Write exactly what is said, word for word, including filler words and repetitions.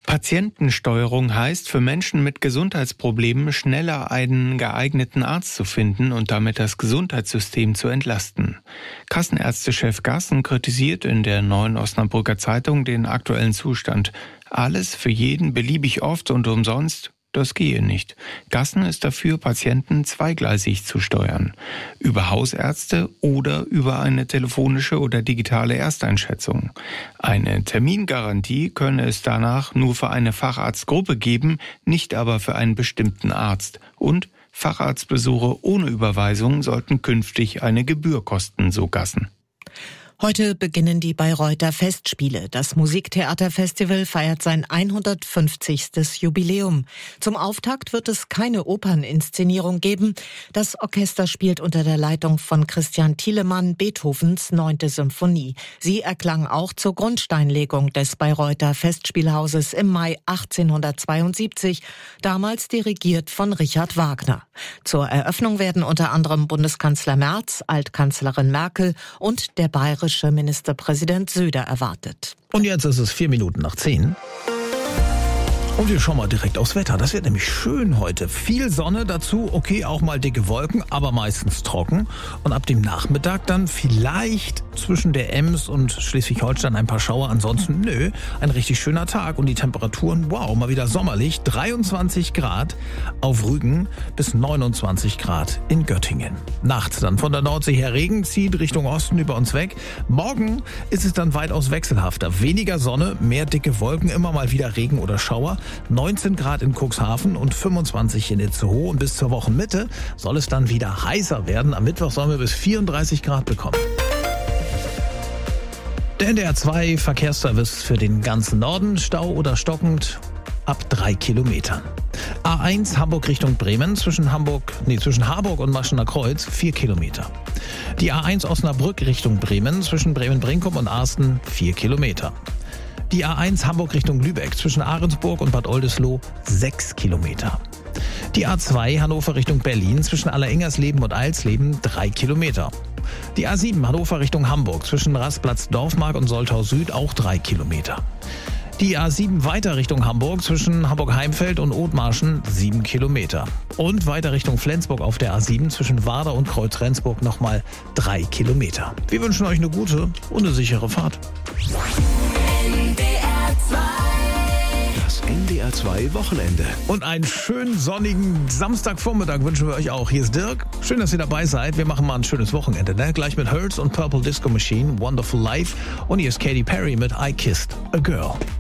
Patientensteuerung heißt, für Menschen mit Gesundheitsproblemen schneller einen geeigneten Arzt zu finden und damit das Gesundheitssystem zu entlasten. Kassenärztechef Gassen kritisiert in der Neuen Osnabrücker Zeitung den aktuellen Zustand. Alles für jeden beliebig oft und umsonst? Das gehe nicht. Gassen ist dafür, Patienten zweigleisig zu steuern. Über Hausärzte oder über eine telefonische oder digitale Ersteinschätzung. Eine Termingarantie könne es danach nur für eine Facharztgruppe geben, nicht aber für einen bestimmten Arzt. Und Facharztbesuche ohne Überweisung sollten künftig eine Gebühr kosten, so Gassen. Heute beginnen die Bayreuther Festspiele. Das Musiktheaterfestival feiert sein hundertfünfzigstes Jubiläum. Zum Auftakt wird es keine Operninszenierung geben. Das Orchester spielt unter der Leitung von Christian Thielemann Beethovens neunte Symphonie. Sie erklang auch zur Grundsteinlegung des Bayreuther Festspielhauses im Mai achtzehnhundertzweiundsiebzig, damals dirigiert von Richard Wagner. Zur Eröffnung werden unter anderem Bundeskanzler Merz, Altkanzlerin Merkel und der bayerische Ministerpräsident Söder erwartet. Und jetzt ist es vier Minuten nach zehn. Und wir schauen mal direkt aufs Wetter. Das wird nämlich schön heute. Viel Sonne dazu, okay, auch mal dicke Wolken, aber meistens trocken. Und ab dem Nachmittag dann vielleicht zwischen der Ems und Schleswig-Holstein ein paar Schauer. Ansonsten, nö, ein richtig schöner Tag. Und die Temperaturen, wow, mal wieder sommerlich. dreiundzwanzig Grad auf Rügen bis neunundzwanzig Grad in Göttingen. Nachts dann von der Nordsee her Regen, zieht Richtung Osten über uns weg. Morgen ist es dann weitaus wechselhafter. Weniger Sonne, mehr dicke Wolken, immer mal wieder Regen oder Schauer. neunzehn Grad in Cuxhaven und fünfundzwanzig in Itzehoe. Und bis zur Wochenmitte soll es dann wieder heißer werden. Am Mittwoch sollen wir bis vierunddreißig Grad bekommen. Der N D R zwei Verkehrsservice für den ganzen Norden. Stau oder stockend ab drei Kilometern. A eins Hamburg Richtung Bremen zwischen Hamburg, nee, zwischen Harburg und Maschener Kreuz vier Kilometer. Die A eins Osnabrück Richtung Bremen zwischen Bremen-Brinkum und Arsten vier Kilometer. Die A eins Hamburg Richtung Lübeck zwischen Ahrensburg und Bad Oldesloe sechs Kilometer. Die A zwei Hannover Richtung Berlin zwischen Alleringers-Leben und Eilsleben drei Kilometer. Die A sieben Hannover Richtung Hamburg zwischen Rastplatz Dorfmark und Soltau Süd auch drei Kilometer. Die A sieben weiter Richtung Hamburg zwischen Hamburg-Heimfeld und Othmarschen sieben Kilometer. Und weiter Richtung Flensburg auf der A sieben zwischen Warder und Kreuz-Rendsburg nochmal drei Kilometer. Wir wünschen euch eine gute und eine sichere Fahrt. Das N D R zwei Wochenende. Und einen schönen sonnigen Samstagvormittag wünschen wir euch auch. Hier ist Dirk. Schön, dass ihr dabei seid. Wir machen mal ein schönes Wochenende, ne? Gleich mit Hurts und Purple Disco Machine, Wonderful Life. Und hier ist Katy Perry mit I Kissed a Girl.